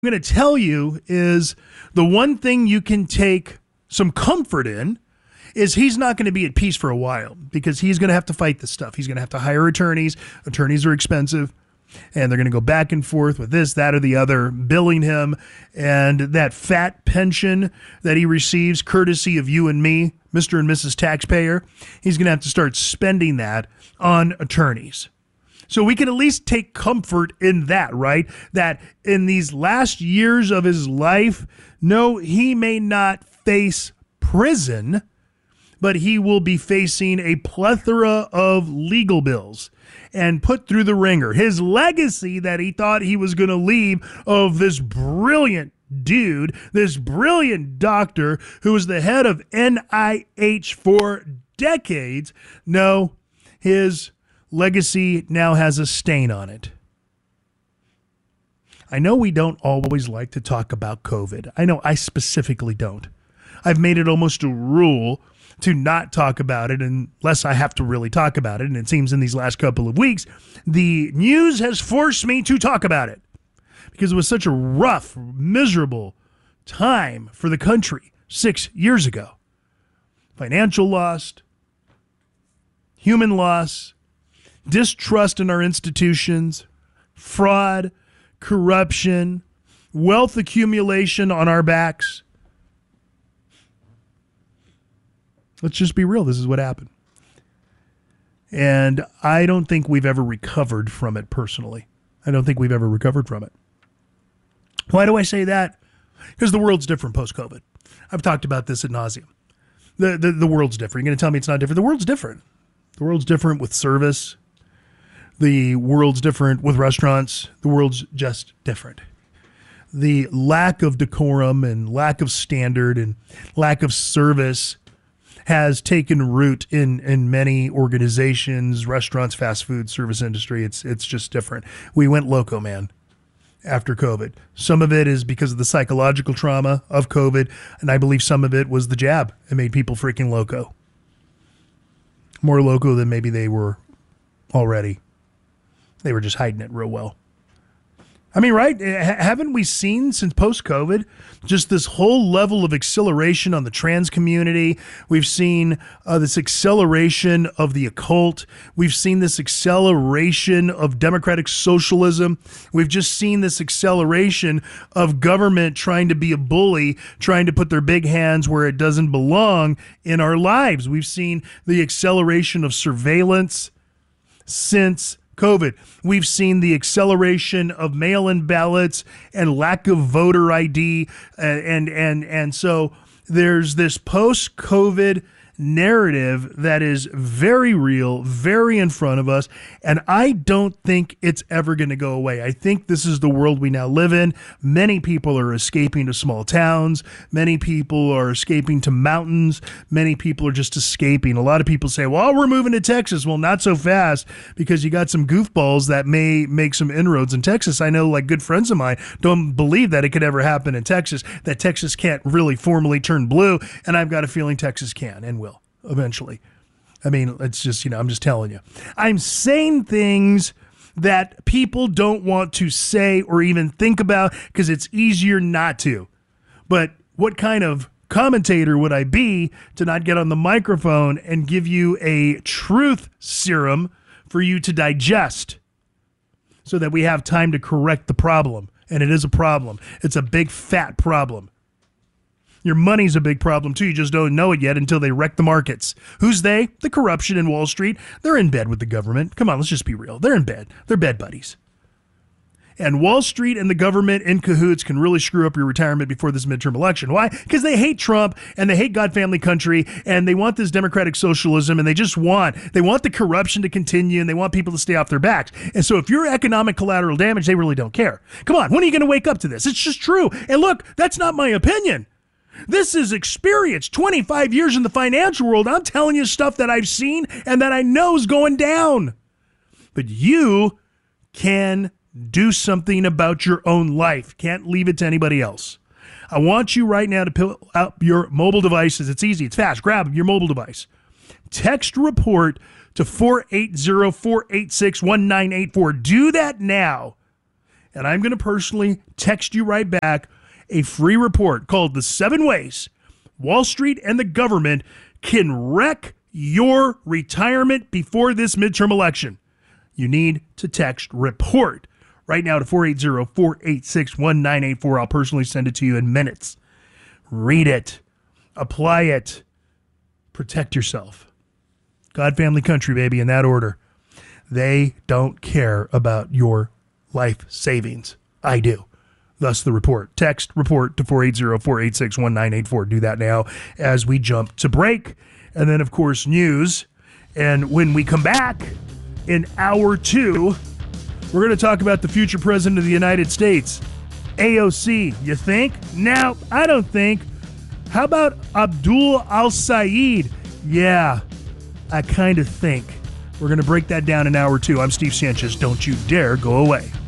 going to tell you is the one thing you can take some comfort in is he's not going to be at peace for a while because he's going to have to fight this stuff. He's going to have to hire attorneys. Attorneys are expensive, and they're going to go back and forth with this, that, or the other, billing him. And that fat pension that he receives, courtesy of you and me, Mr. and Mrs. Taxpayer, he's going to have to start spending that on attorneys. So we can at least take comfort in that, right? That in these last years of his life, no, he may not face prison, but he will be facing a plethora of legal bills and put through the ringer. His legacy that he thought he was going to leave of this brilliant dude, this brilliant doctor who was the head of NIH for decades, no, his legacy now has a stain on it. I know we don't always like to talk about COVID. I know I specifically don't. I've made it almost a rule to not talk about it unless I have to really talk about it. And it seems in these last couple of weeks, the news has forced me to talk about it because it was such a rough, miserable time for the country 6 years ago. Financial loss, human loss, distrust in our institutions, fraud, corruption, wealth accumulation on our backs. Let's just be real. This is what happened. And I don't think we've ever recovered from it personally. I don't think we've ever recovered from it. Why do I say that? Because the world's different post-COVID. I've talked about this ad nauseum. The world's different. You're going to tell me it's not different? The world's different. The world's different with service. The world's different with restaurants. The world's just different. The lack of decorum and lack of standard and lack of service has taken root in many organizations, restaurants, fast food, service industry. It's just different. We went loco, man, after COVID. Some of it is because of the psychological trauma of COVID, and I believe some of it was the jab. It made people freaking loco. More loco than maybe they were already. They were just hiding it real well. I mean, right? Haven't we seen since post-COVID just this whole level of acceleration on the trans community? We've seen this acceleration of the occult. We've seen this acceleration of democratic socialism. We've just seen this acceleration of government trying to be a bully, trying to put their big hands where it doesn't belong in our lives. We've seen the acceleration of surveillance since COVID. We've seen the acceleration of mail-in ballots and lack of voter ID. And so there's this post-COVID narrative that is very real, very in front of us, and I don't think it's ever going to go away. I think this is the world we now live in. Many people are escaping to small towns. Many people are escaping to mountains. Many people are just escaping. A lot of people say, well, we're moving to Texas. Well, not so fast, because you got some goofballs that may make some inroads in Texas. I know, like, good friends of mine don't believe that it could ever happen in Texas, that Texas can't really formally turn blue, and I've got a feeling Texas can and will eventually. I mean, it's just, I'm just telling you. I'm saying things that people don't want to say or even think about because it's easier not to. But what kind of commentator would I be to not get on the microphone and give you a truth serum for you to digest so that we have time to correct the problem? And it is a problem. It's a big, fat problem. Your money's a big problem, too. You just don't know it yet until they wreck the markets. Who's they? The corruption in Wall Street. They're in bed with the government. Come on, let's just be real. They're in bed. They're bed buddies. And Wall Street and the government in cahoots can really screw up your retirement before this midterm election. Why? Because they hate Trump and they hate God, family, country, and they want this democratic socialism, and they want the corruption to continue, and they want people to stay off their backs. And so if you're economic collateral damage, they really don't care. Come on, when are you going to wake up to this? It's just true. And look, that's not my opinion. This is experience, 25 years in the financial world. I'm telling you stuff that I've seen and that I know is going down. But you can do something about your own life. Can't leave it to anybody else. I want you right now to pull out your mobile devices. It's easy. It's fast. Grab your mobile device. Text report to 480-486-1984. Do that now. and I'm going to personally text you right back a free report called The 7 Ways Wall Street and the Government Can Wreck Your Retirement Before This Midterm Election. You need to text REPORT right now to 480-486-1984. I'll personally send it to you in minutes. Read it. Apply it. Protect yourself. God, family, country, baby, in that order. They don't care about your life savings. I do. Thus the report. Text REPORT to 480-486-1984. Do that now as we jump to break. And then, of course, news. And when we come back in hour 2, we're going to talk about the future president of the United States. AOC, you think? No, I don't think. How about Abdul al-Sayed? Yeah, I kind of think. We're going to break that down in hour 2. I'm Steve Sanchez. Don't you dare go away.